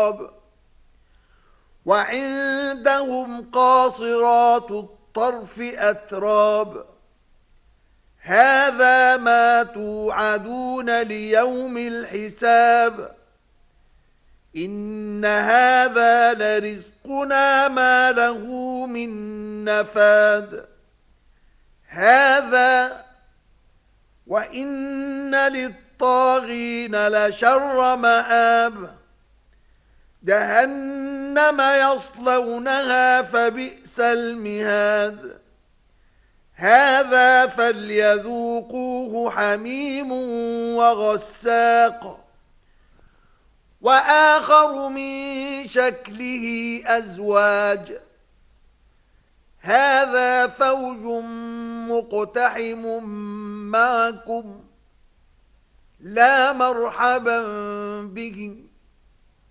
شراب وعندهم قاصرات الطرف أتراب هذا ما توعدون ليوم الحساب إن هذا لرزقنا ما له من نفاد هذا وإن للطاغين لشر مآب جهنم يصلونها فبئس المهاد هذا فليذوقوه حميم وغساق وآخر من شكله أزواج هذا فوج مقتحم معكم لا مرحبا بهم